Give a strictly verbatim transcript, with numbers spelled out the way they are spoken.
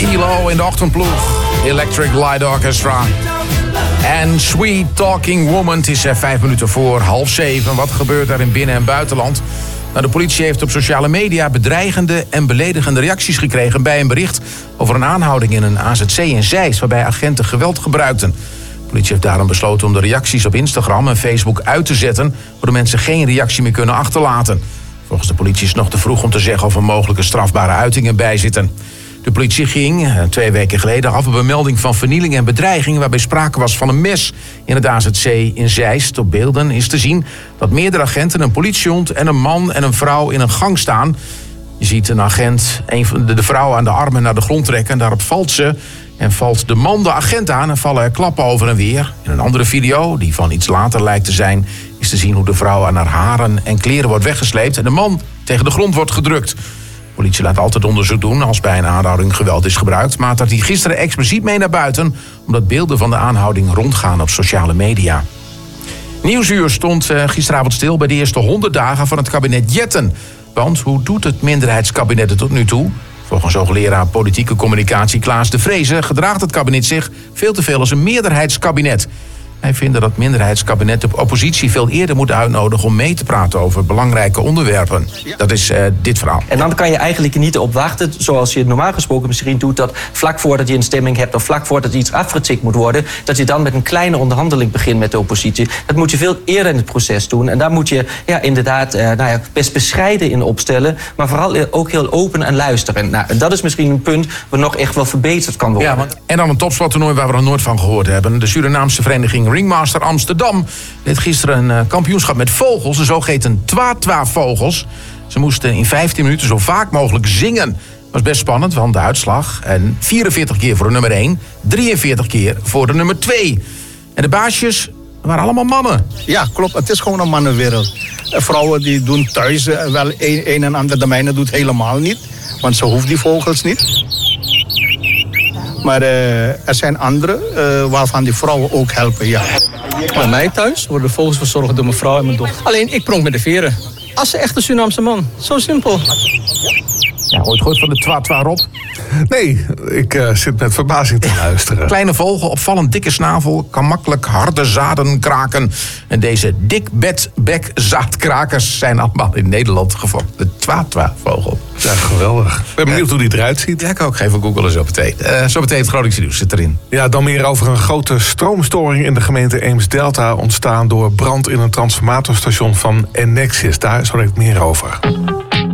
E L O in de ochtendploeg. Electric Light Orchestra. En Sweet Talking Woman. Het is vijf minuten voor half zeven. Wat gebeurt er in binnen- en buitenland? Nou, de politie heeft op sociale media bedreigende en beledigende reacties gekregen bij een bericht over een aanhouding in een A Z C in Zeist, waarbij agenten geweld gebruikten. De politie heeft daarom besloten om de reacties op Instagram en Facebook uit te zetten, waardoor mensen geen reactie meer kunnen achterlaten. Volgens de politie is het nog te vroeg om te zeggen of er mogelijke strafbare uitingen bij zitten. De politie ging uh, twee weken geleden af op een melding van vernieling en bedreiging, waarbij sprake was van een mes in het A Z C in Zeist. Op beelden is te zien dat meerdere agenten, een politiehond en een man en een vrouw in een gang staan. Je ziet een agent een van de, de vrouw aan de armen naar de grond trekken en daarop valt ze. En valt de man de agent aan en vallen er klappen over en weer. In een andere video, die van iets later lijkt te zijn, is te zien hoe de vrouw aan haar haren en kleren wordt weggesleept en de man tegen de grond wordt gedrukt. De politie laat altijd onderzoek doen als bij een aanhouding geweld is gebruikt, maar dat hij gisteren expliciet mee naar buiten, omdat beelden van de aanhouding rondgaan op sociale media. Nieuwsuur stond uh, gisteravond stil bij de eerste honderd dagen van het kabinet Jetten. Want hoe doet het minderheidskabinet het tot nu toe? Volgens hoogleraar politieke communicatie Klaas de Vreese gedraagt het kabinet zich veel te veel als een meerderheidskabinet. Hij vindt dat het minderheidskabinet de oppositie veel eerder moet uitnodigen om mee te praten over belangrijke onderwerpen. Dat is uh, dit verhaal. En dan kan je eigenlijk niet op wachten, zoals je normaal gesproken misschien doet, dat vlak voordat je een stemming hebt of vlak voordat iets afgetikt moet worden, dat je dan met een kleine onderhandeling begint met de oppositie. Dat moet je veel eerder in het proces doen. En daar moet je ja, inderdaad uh, nou ja, best bescheiden in opstellen, maar vooral ook heel open en luisteren. Nou, en dat is misschien een punt waar nog echt wel verbeterd kan worden. Ja, want, en dan een topsporttoernooi waar we nog nooit van gehoord hebben. De Surinaamse vereniging Ringmaster Amsterdam deed gisteren een uh, kampioenschap met vogels, de zogeheten twa-twa-vogels. Ze moesten in vijftien minuten zo vaak mogelijk zingen. Dat was best spannend, want de uitslag en vierenveertig keer voor de nummer één, drieënveertig keer voor de nummer twee. En de baasjes waren allemaal mannen. Ja, klopt. Het is gewoon een mannenwereld. Vrouwen die doen thuis uh, wel een, een en ander. De mijne doet helemaal niet, want ze hoeft die vogels niet. Maar uh, er zijn andere uh, waarvan die vrouwen ook helpen, ja. Bij mij thuis worden de vogels verzorgd door mijn vrouw en mijn dochter. Alleen ik pronk met de veren. Als een echte Surinaamse man. Zo simpel. Ja, ooit gehoord van de twa-twa, Rob? Nee, ik uh, zit met verbazing te luisteren. Kleine vogel, opvallend dikke snavel, kan makkelijk harde zaden kraken. En deze dikbedbekzaadkrakers zijn allemaal in Nederland gevonden. De twa-twa-vogel. Ja, geweldig. Ik ben benieuwd hoe die eruit ziet. Ja, ik ook. Even googelen zo meteen. Uh, zo meteen het Groningse nieuws zit erin. Ja, dan meer over een grote stroomstoring in de gemeente Eems-Delta ontstaan door brand in een transformatorstation van Enexis. Daar zo direct meer over.